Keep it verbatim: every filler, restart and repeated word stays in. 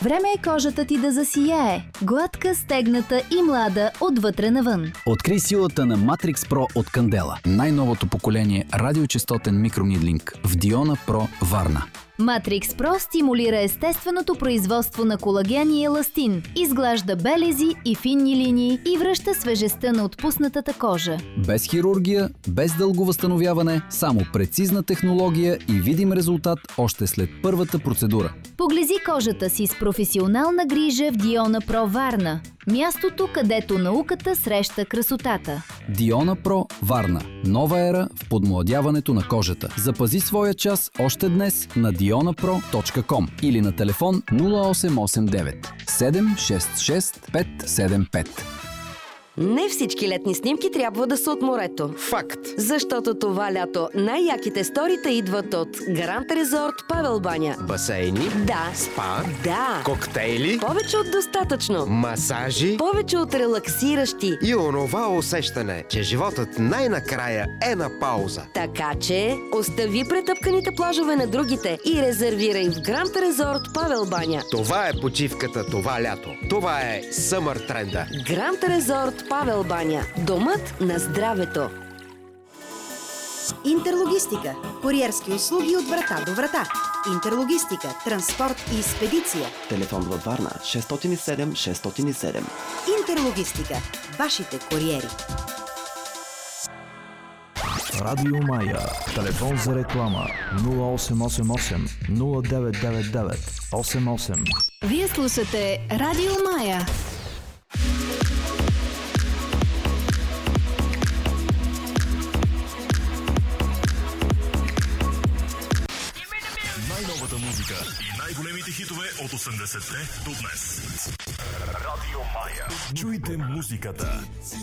Време е кожата ти да засияе. Гладка, стегната и млада отвътре навън. Открий силата на Matrix Pro от Кандела. Най-новото поколение радиочестотен микронидлинг в Диона Pro Варна. Matrix Pro стимулира естественото производство на колаген и еластин, изглажда белези и финни линии и връща свежестта на отпуснатата кожа. Без хирургия, без дълго възстановяване, само прецизна технология и видим резултат още след първата процедура. Поглези кожата си с професионална грижа в Диона Про Варна. Мястото, където науката среща красотата. Диона Про Варна. Нова ера в подмладяването на кожата. Запази своя час още днес на диона про точка ком или на телефон нула осем осем девет седем шест шест пет седем пет. Не всички летни снимки трябва да са от морето. Факт! Защото това лято най-яките сторита идват от Гранд Резорт Павел баня. Басейни, Да. спа, Да. коктейли, Повече от достатъчно. масажи Повече от релаксиращи. и онова усещане, че животът най-накрая е на пауза. Така че остави претъпканите плажове на другите и резервирай в Гранд Резорт Павел баня. Това е почивката това лято. Това е Съмър тренда. Гранд Резорт Павел баня. Домът на здравето. Интерлогистика. Куриерски услуги от врата до врата. Интерлогистика, транспорт и спедиция. Телефон във Варна шест нула седем шест нула седем. Интерлогистика. Вашите куриери. Радио Мая. Телефон за реклама нула осем осем осем нула девет девет девет осем осем. Вие слушате Радио Мая. Най-новата музика и най-големите хитове от осемдесетте до днес. Радио Мая. Чуйте музиката.